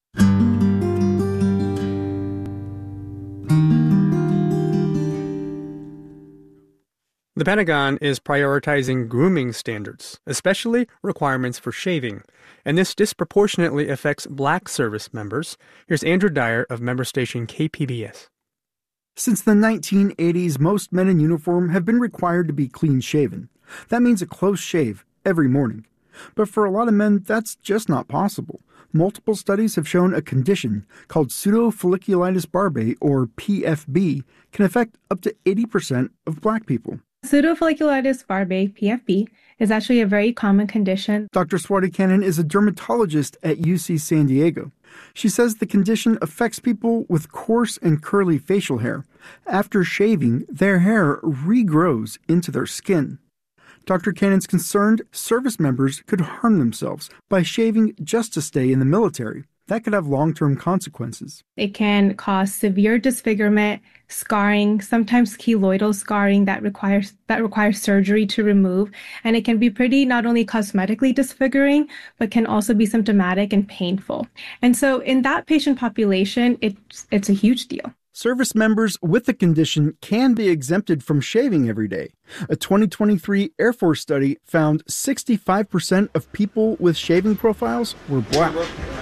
Speaker 12: The Pentagon is prioritizing grooming standards, especially requirements for shaving, and this disproportionately affects black service members. Here's Andrew Dyer of member station K P B S.
Speaker 21: Since the nineteen eighties, most men in uniform have been required to be clean-shaven. That means a close shave every morning. But for a lot of men, that's just not possible. Multiple studies have shown a condition called pseudofolliculitis barbae, or P F B, can affect up to eighty percent of black people.
Speaker 22: Pseudofolliculitis barbae, P F B, is actually a very common condition.
Speaker 21: Doctor Swati Cannon is a dermatologist at U C San Diego. She says the condition affects people with coarse and curly facial hair. After shaving, their hair regrows into their skin. Doctor Cannon's concerned service members could harm themselves by shaving just to stay in the military. That could have long-term consequences.
Speaker 22: It can cause severe disfigurement, scarring, sometimes keloidal scarring that requires that requires surgery to remove, and it can be pretty not only cosmetically disfiguring, but can also be symptomatic and painful. And so in that patient population, it's it's a huge deal.
Speaker 21: Service members with the condition can be exempted from shaving every day. A twenty twenty-three Air Force study found sixty-five percent of people with shaving profiles were black.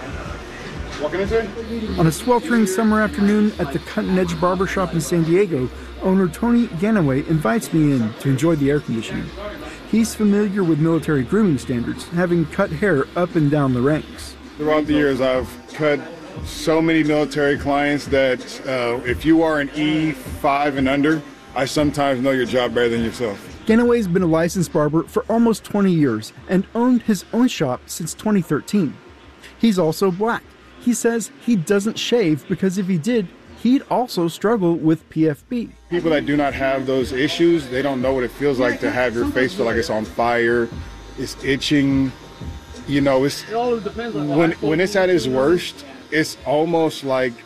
Speaker 23: Walking into it?
Speaker 21: On a sweltering summer afternoon at the Cutting Edge Barbershop in San Diego, owner Tony Ganaway invites me in to enjoy the air conditioning. He's familiar with military grooming standards, having cut hair up and down the ranks.
Speaker 23: Throughout the years, I've cut so many military clients that uh, if you are an E five and under, I sometimes know your job better than yourself.
Speaker 21: Ganaway's been a licensed barber for almost twenty years and owned his own shop since twenty thirteen. He's also black. He says he doesn't shave because if he did, he'd also struggle with P F B.
Speaker 23: People that do not have those issues, they don't know what it feels like to have your face feel like it's on fire, it's itching. You know, it's when when it's at its worst, it's almost like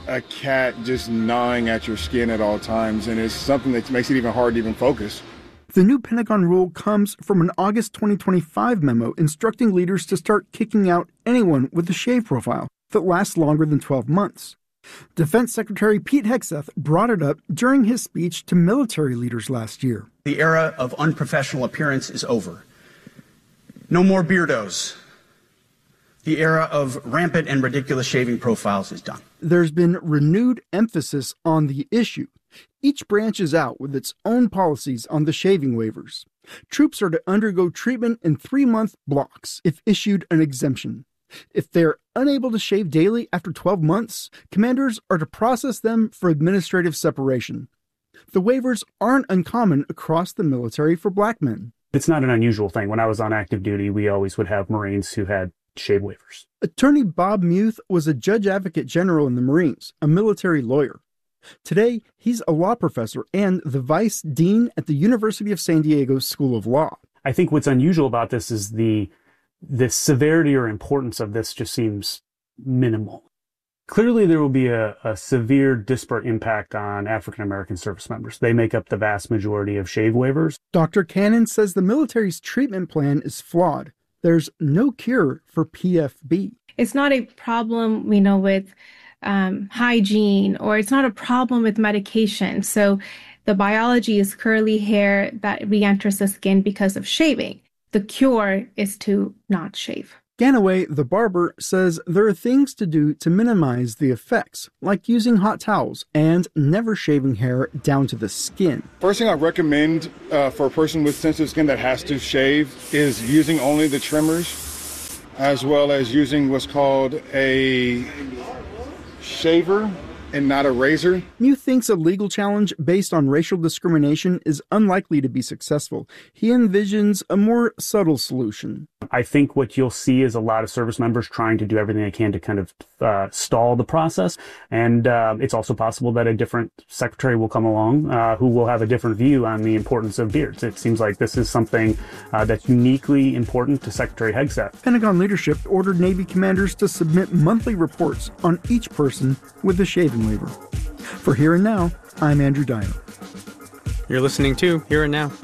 Speaker 23: a cat just gnawing at your skin at all times, and it's something that makes it even hard to even focus.
Speaker 21: The new Pentagon rule comes from an August twenty twenty-five memo instructing leaders to start kicking out anyone with a shave profile that lasts longer than twelve months. Defense Secretary Pete Hegseth brought it up during his speech to military leaders last year.
Speaker 3: The era of unprofessional appearance is over. No more beardos. The era of rampant and ridiculous shaving profiles is done.
Speaker 21: There's been renewed emphasis on the issue. Each branch is out with its own policies on the shaving waivers. Troops are to undergo treatment in three-month blocks if issued an exemption. If they're unable to shave daily after twelve months, commanders are to process them for administrative separation. The waivers aren't uncommon across the military for black men.
Speaker 4: It's not an unusual thing. When I was on active duty, we always would have Marines who had shave waivers.
Speaker 21: Attorney Bob Muth was a judge advocate general in the Marines, a military lawyer. Today, he's a law professor and the vice dean at the University of San Diego School of Law.
Speaker 4: I think what's unusual about this is the the severity or importance of this just seems minimal. Clearly, there will be a, a severe disparate impact on African-American service members. They make up the vast majority of shave waivers.
Speaker 21: Doctor Cannon says the military's treatment plan is flawed. There's no cure for P F B.
Speaker 22: It's not a problem, we know, with um, hygiene, or it's not a problem with medication. So the biology is curly hair that re-enters the skin because of shaving. The cure is to not shave.
Speaker 21: Ganaway, the barber, says there are things to do to minimize the effects, like using hot towels and never shaving hair down to the skin.
Speaker 23: First thing I recommend uh, for a person with sensitive skin that has to shave is using only the trimmers, as well as using what's called a shaver and not a razor.
Speaker 21: Mew thinks a legal challenge based on racial discrimination is unlikely to be successful. He envisions a more subtle solution.
Speaker 4: I think what you'll see is a lot of service members trying to do everything they can to kind of uh, stall the process. And uh, it's also possible that a different secretary will come along uh, who will have a different view on the importance of beards. It seems like this is something uh, that's uniquely important to Secretary Hegseth.
Speaker 21: Pentagon leadership ordered Navy commanders to submit monthly reports on each person with a shaving waiver. For Here and Now, I'm Andrew Dyer.
Speaker 12: You're listening to Here and Now.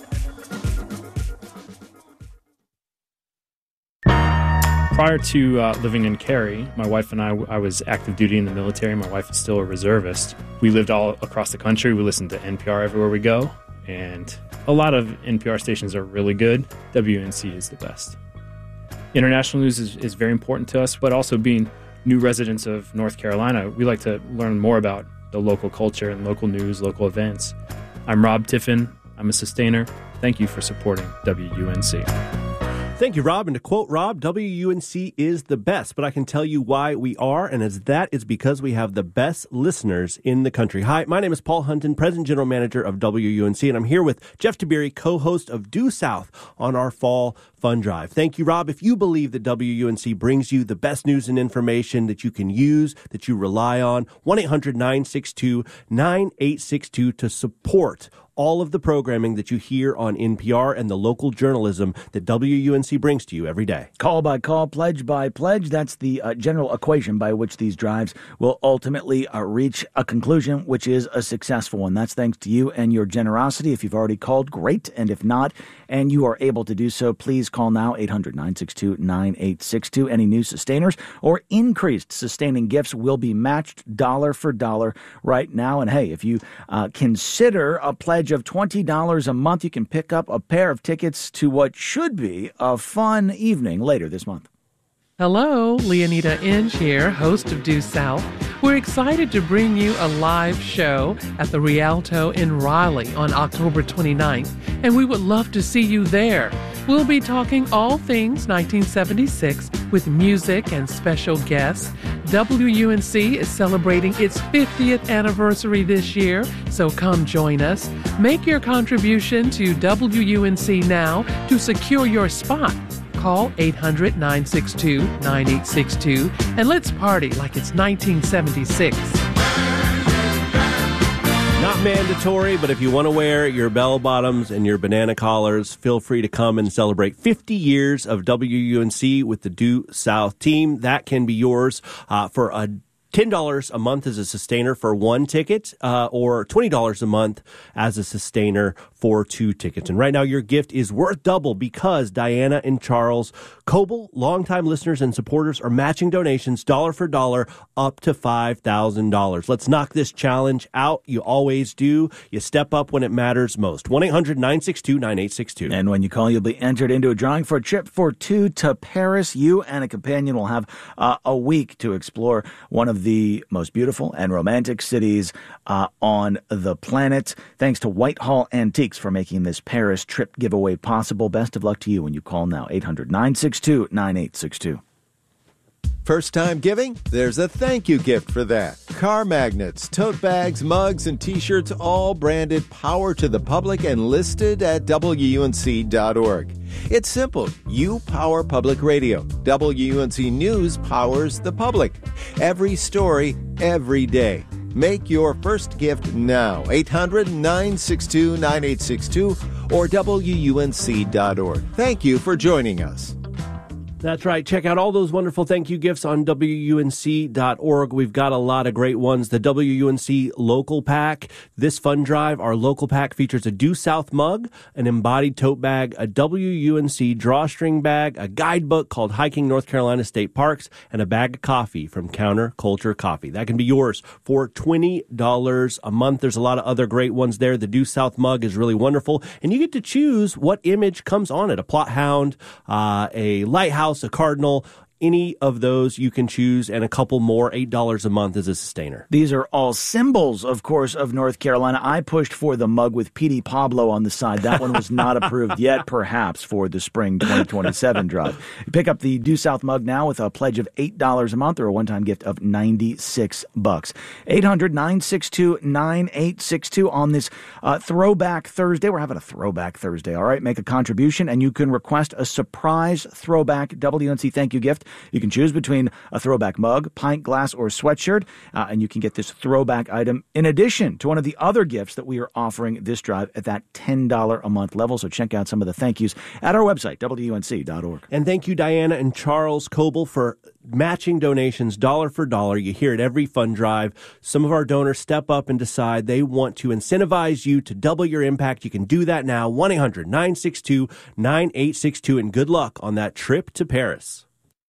Speaker 5: Prior to uh, living in Cary, my wife and I, I was active duty in the military. My wife is still a reservist. We lived all across the country. We listened to N P R everywhere we go. And a lot of N P R stations are really good. W N C is the best. International news is, is very important to us, but also being new residents of North Carolina, we like to learn more about the local culture and local news, local events. I'm Rob Tiffin. I'm a sustainer. Thank you for supporting W U N C.
Speaker 7: Thank you, Rob. And to quote Rob, W U N C is the best, but I can tell you why we are, and as that is because we have the best listeners in the country. Hi, my name is Paul Hunton, President General Manager of W U N C, and I'm here with Jeff Tiberi, co-host of Due South on our Fall Fun Drive. Thank you, Rob. If you believe that W U N C brings you the best news and information that you can use, that you rely on, one eight hundred nine six two nine eight six two to support all of the programming that you hear on N P R and the local journalism that W U N C brings to you every day.
Speaker 8: Call by call, pledge by pledge. That's the uh, general equation by which these drives will ultimately uh, reach a conclusion, which is a successful one. That's thanks to you and your generosity. If you've already called, great. And if not, and you are able to do so, please call now, eight hundred nine six two nine eight six two. Any new sustainers or increased sustaining gifts will be matched dollar for dollar right now. And hey, if you uh, consider a pledge of twenty dollars a month, you can pick up a pair of tickets to what should be a fun evening later this month.
Speaker 24: Hello, Leonida Inge here, host of Due South. We're excited to bring you a live show at the Rialto in Raleigh on October twenty-ninth, and we would love to see you there. We'll be talking all things nineteen seventy-six with music and special guests. W U N C is celebrating its fiftieth anniversary this year, so come join us. Make your contribution to W U N C now to secure your spot. Call eight hundred nine six two nine eight six two and let's party like it's nineteen seventy-six.
Speaker 7: Not mandatory, but if you want to wear your bell bottoms and your banana collars, feel free to come and celebrate fifty years of W U N C with the Due South team. That can be yours uh, for a ten dollars a month as a sustainer for one ticket, uh, or twenty dollars a month as a sustainer for two tickets. And right now, your gift is worth double because Diana and Charles Coble, longtime listeners and supporters, are matching donations dollar for dollar up to five thousand dollars. Let's knock this challenge out. You always do. You step up when it matters most. one eight hundred nine six two nine eight six two.
Speaker 8: And when you call, you'll be entered into a drawing for a trip for two to Paris. You and a companion will have uh, a week to explore one of the most beautiful and romantic cities uh, on the planet. Thanks to Whitehall Antiques for making this Paris trip giveaway possible. Best of luck to you when you call now. eight hundred nine six two nine eight six two.
Speaker 2: First time giving? There's a thank you gift for that. Car magnets, tote bags, mugs, and t-shirts, all branded Power to the Public and listed at W U N C dot org. It's simple. You power public radio. W U N C News powers the public. Every story, every day. Make your first gift now. eight hundred nine six two nine eight six two or W U N C dot org. Thank you for joining us.
Speaker 7: That's right. Check out all those wonderful thank you gifts on W U N C dot org. We've got a lot of great ones. The W U N C Local Pack. This fund drive, our Local Pack features a Due South mug, an embodied tote bag, a W U N C drawstring bag, a guidebook called Hiking North Carolina State Parks, and a bag of coffee from Counterculture Coffee. That can be yours for twenty dollars a month. There's a lot of other great ones there. The Due South mug is really wonderful, and you get to choose what image comes on it. A plot hound, uh, a lighthouse, a cardinal, any of those you can choose, and a couple more, eight dollars a month as a sustainer.
Speaker 8: These are all symbols, of course, of North Carolina. I pushed for the mug with P D Pablo on the side. That one was not approved yet, perhaps, for the spring twenty twenty-seven drive. You pick up the Due South mug now with a pledge of eight dollars a month or a one-time gift of ninety-six bucks. eight hundred nine six two nine eight six two on this uh, Throwback Thursday. We're having a Throwback Thursday, all right? Make a contribution, and you can request a surprise throwback W N C thank you gift. You can choose between a throwback mug, pint glass, or sweatshirt, uh, and you can get this throwback item in addition to one of the other gifts that we are offering this drive at that ten dollars a month level. So check out some of the thank yous at our website, W U N C dot org.
Speaker 7: And thank you, Diana and Charles Coble, for matching donations dollar for dollar. You hear it every fund drive. Some of our donors step up and decide they want to incentivize you to double your impact. You can do that now. one eight hundred nine six two nine eight six two, and good luck on that trip to Paris.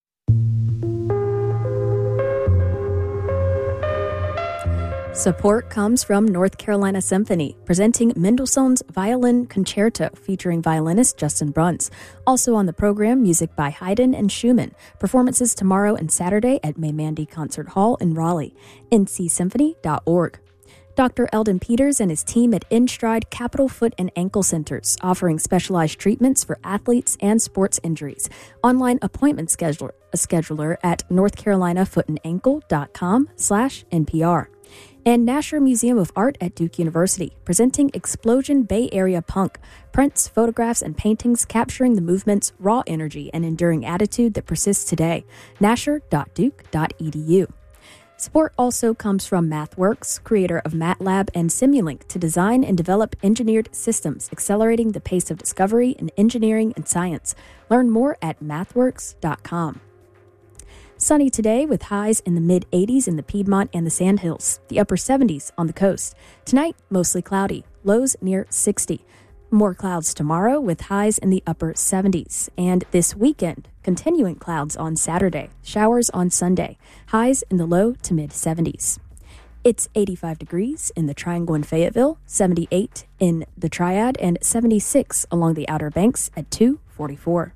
Speaker 1: Support comes from North Carolina Symphony, presenting Mendelssohn's Violin Concerto featuring violinist Justin Bruns. Also on the program, music by Haydn and Schumann. Performances tomorrow and Saturday at Maymandi Concert Hall in Raleigh. N C symphony dot org. Doctor Eldon Peters and his team at InStride Capital Foot and Ankle Centers, offering specialized treatments for athletes and sports injuries. Online appointment scheduler, a scheduler at north carolina foot and ankle dot com slash N P R. And Nasher Museum of Art at Duke University, presenting Explosion Bay Area Punk, prints, photographs, and paintings capturing the movement's raw energy and enduring attitude that persists today. nasher dot duke dot e d u. Support also comes from MathWorks, creator of MATLAB and Simulink, to design and develop engineered systems, accelerating the pace of discovery in engineering and science. Learn more at mathworks dot com. Sunny today with highs in the mid eighties in the Piedmont and the Sandhills, the upper seventies on the coast. Tonight, mostly cloudy, lows near sixty. More clouds tomorrow with highs in the upper seventies. And this weekend, continuing clouds on Saturday, showers on Sunday, highs in the low to mid seventies. It's eighty-five degrees in the Triangle in Fayetteville, seventy-eight in the Triad, and seventy-six along the Outer Banks at two forty-four.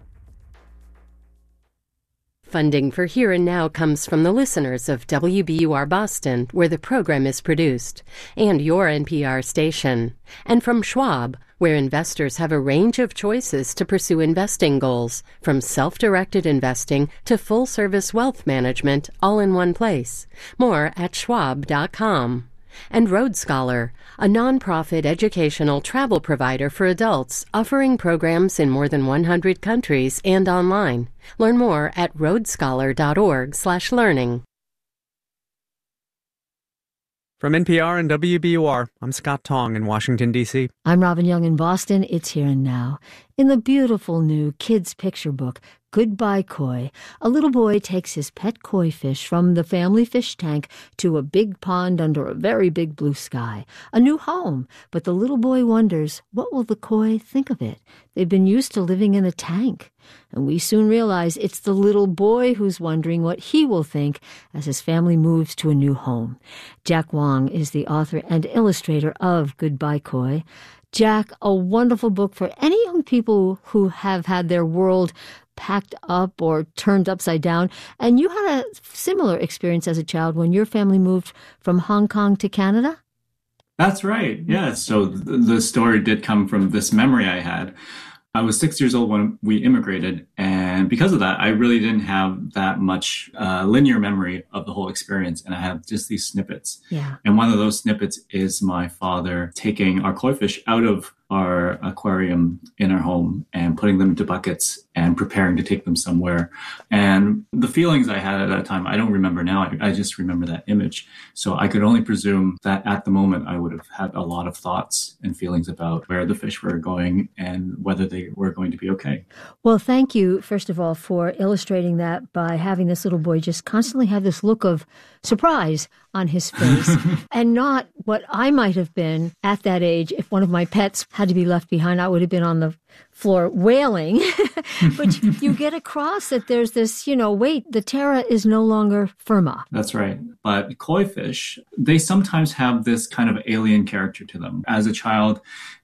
Speaker 19: Funding for Here and Now comes from the listeners of W B U R Boston, where the program is produced, and your N P R station, and from Schwab, where investors have a range of choices to pursue investing goals, from self-directed investing to full-service wealth management, all in one place. More at schwab dot com. And Road Scholar, a nonprofit educational travel provider for adults offering programs in more than one hundred countries and online. Learn more at road scholar dot org slash learning.
Speaker 12: From N P R and W B U R, I'm Scott Tong in Washington, D C.
Speaker 11: I'm Robin Young in Boston. It's Here and Now. In the beautiful new kids' picture book, Goodbye Koi, a little boy takes his pet koi fish from the family fish tank to a big pond under a very big blue sky, a new home. But the little boy wonders, what will the koi think of it? They've been used to living in a tank. And we soon realize it's the little boy who's wondering what he will think as his family moves to a new home. Jack Wong is the author and illustrator of Goodbye Koi. Jack, a wonderful book for any young people who have had their world packed up or turned upside down. And you had a similar experience as a child when your family moved from Hong Kong to Canada?
Speaker 6: That's right. Yeah. So th- the story did come from this memory I had. I was six years old when we immigrated, and because of that, I really didn't have that much uh, linear memory of the whole experience, and I have just these snippets.
Speaker 11: Yeah.
Speaker 6: And one of those snippets is my father taking our koi fish out of our aquarium in our home and putting them into buckets and preparing to take them somewhere. And the feelings I had at that time, I don't remember now. I, I just remember that image. So I could only presume that at the moment I would have had a lot of thoughts and feelings about where the fish were going and whether they were going to be okay.
Speaker 11: Well, thank you, first of all, for illustrating that by having this little boy just constantly have this look of surprise on his face and not what I might have been at that age if one of my pets had to be left behind. I would have been on the floor wailing. But you get across that there's this, you know, wait, the Terra is no longer Firma.
Speaker 6: That's right. But koi fish, they sometimes have this kind of alien character to them. As a child,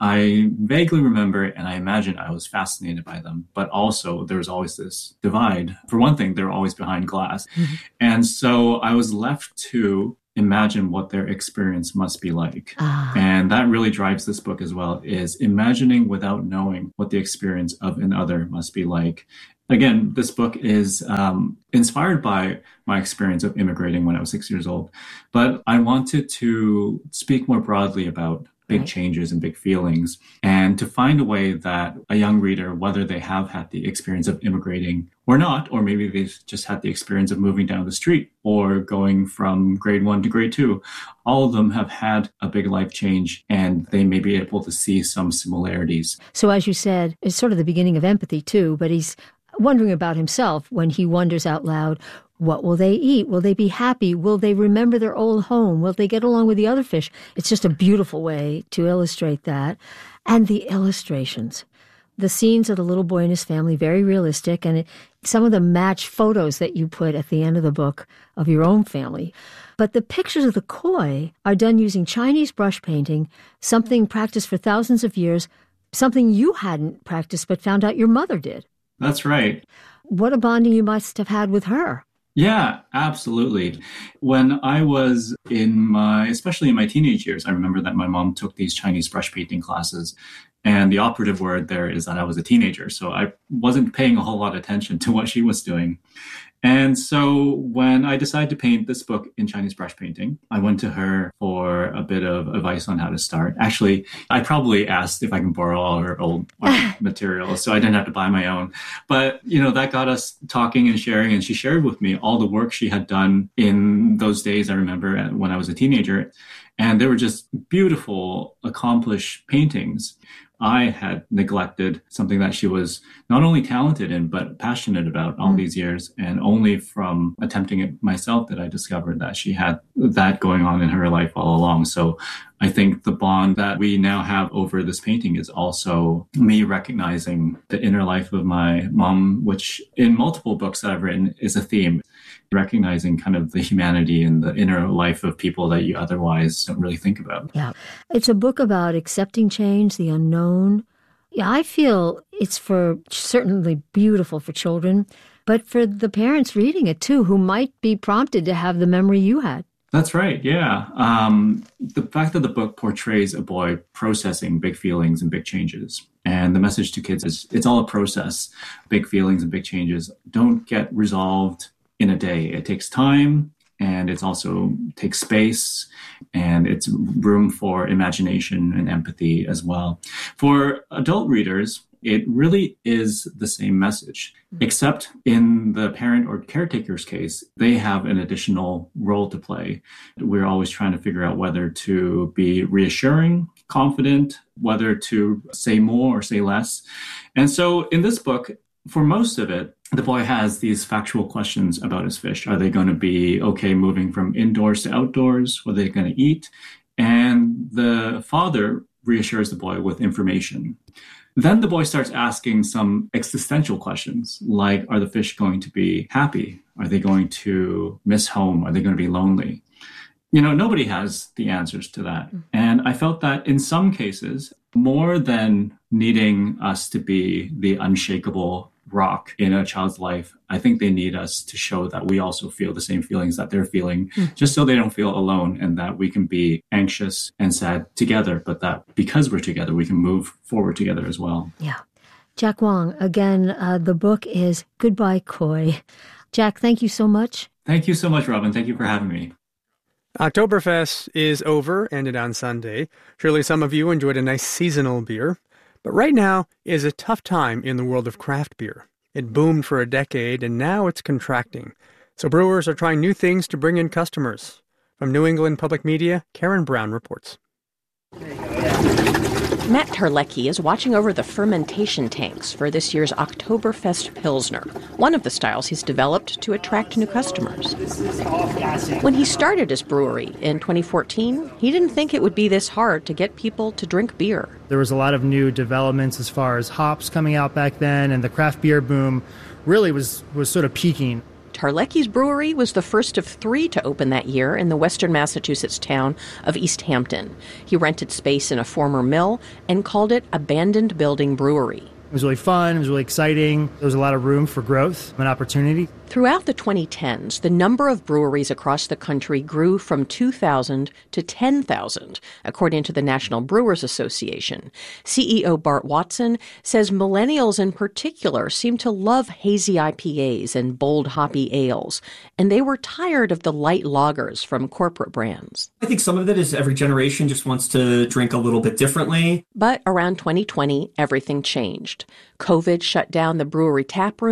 Speaker 6: I vaguely remember, and I imagine I was fascinated by them, but also there was always this divide. For one thing, they're always behind glass. Mm-hmm. And so I was left to imagine what their experience must be like. Ah. And that really drives this book as well, is imagining without knowing what the experience of another must be like. Again, this book is um, inspired by my experience of immigrating when I was six years old, but I wanted to speak more broadly about big right. changes and big feelings, and to find a way that a young reader, whether they have had the experience of immigrating or not, or maybe they've just had the experience of moving down the street or going from grade one to grade two, all of them have had a big life change, and they may be able to see some similarities.
Speaker 11: So as you said, it's sort of the beginning of empathy too, but he's wondering about himself when he wonders out loud, what will they eat? Will they be happy? Will they remember their old home? Will they get along with the other fish? It's just a beautiful way to illustrate that. And the illustrations. The scenes of the little boy and his family, very realistic. And it, some of them match photos that you put at the end of the book of your own family. But the pictures of the koi are done using Chinese brush painting, something practiced for thousands of years, something you hadn't practiced but found out your mother did.
Speaker 6: That's right.
Speaker 11: What a bonding you must have had with her.
Speaker 6: Yeah, absolutely. When I was in my, especially in my teenage years, I remember that my mom took these Chinese brush painting classes. And the operative word there is that I was a teenager. So I wasn't paying a whole lot of attention to what she was doing. And so when I decided to paint this book in Chinese brush painting, I went to her for a bit of advice on how to start. Actually, I probably asked if I can borrow all her old art materials so I didn't have to buy my own. But, you know, that got us talking and sharing. And she shared with me all the work she had done in those days, I remember, when I was a teenager. And they were just beautiful, accomplished paintings. I had neglected something that she was not only talented in, but passionate about all mm. these years. And only from attempting it myself did I discover that she had that going on in her life all along. So I think the bond that we now have over this painting is also me recognizing the inner life of my mom, which in multiple books that I've written is a theme. Recognizing kind of the humanity and the inner life of people that you otherwise don't really think about.
Speaker 11: Yeah. It's a book about accepting change, the unknown. Yeah, I feel it's for certainly beautiful for children, but for the parents reading it too, who might be prompted to have the memory you had.
Speaker 6: That's right, yeah. Um, the fact that the book portrays a boy processing big feelings and big changes. And the message to kids is it's all a process. Big feelings and big changes don't get resolved in a day. It takes time. and it's also takes space, and it's room for imagination and empathy as well. For adult readers, it really is the same message, except in the parent or caretaker's case, they have an additional role to play. We're always trying to figure out whether to be reassuring, confident, whether to say more or say less. And so in this book, for most of it, the boy has these factual questions about his fish. Are they going to be okay moving from indoors to outdoors? What are they going to eat? And the father reassures the boy with information. Then the boy starts asking some existential questions, like, are the fish going to be happy? Are they going to miss home? Are they going to be lonely? You know, nobody has the answers to that. And I felt that in some cases, more than needing us to be the unshakable rock in a child's life, I think they need us to show that we also feel the same feelings that they're feeling, mm. just so they don't feel alone, and that we can be anxious and sad together, but that because we're together, we can move forward together as well.
Speaker 11: Yeah. Jack Wong, again, uh, the book is Goodbye Koi. Jack, thank you so much.
Speaker 6: Thank you so much, Robin. Thank you for having me.
Speaker 12: Oktoberfest is over, ended on Sunday. Surely some of you enjoyed a nice seasonal beer. But right now is a tough time in the world of craft beer. It boomed for a decade, and now it's contracting. So brewers are trying new things to bring in customers. From New England Public Media, Karen Brown reports.
Speaker 9: Matt Tarlecki is watching over the fermentation tanks for this year's Oktoberfest Pilsner, one of the styles he's developed to attract new customers. When he started his brewery in twenty fourteen, he didn't think it would be this hard to get people to drink beer.
Speaker 10: There was a lot of new developments as far as hops coming out back then, and the craft beer boom really was, was sort of peaking.
Speaker 9: Tarlecki's brewery was the first of three to open that year in the western Massachusetts town of East Hampton. He rented space in a former mill and called it Abandoned Building Brewery.
Speaker 10: It was really fun. It was really exciting. There was a lot of room for growth and opportunity.
Speaker 9: Throughout the twenty tens, the number of breweries across the country grew from two thousand to ten thousand, according to the National Brewers Association. C E O Bart Watson says millennials in particular seem to love hazy I P As and bold hoppy ales, and they were tired of the light lagers from corporate brands.
Speaker 14: I think some of it is every generation just wants to drink a little bit differently.
Speaker 9: But around twenty twenty, everything changed. COVID shut down the brewery taproom